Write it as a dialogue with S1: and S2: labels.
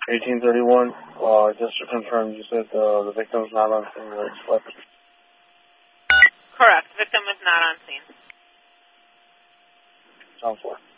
S1: 1831, just to confirm, you said the victim was not on scene, right?
S2: Correct. Victim was not on scene.
S1: Sounds 4.